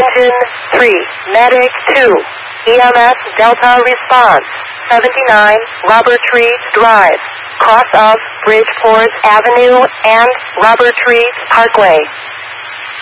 Engine 3, Medic 2, EMS Delta Response, 79 Robert Tree Drive, cross of Bridgeport Avenue and Robert Tree Parkway.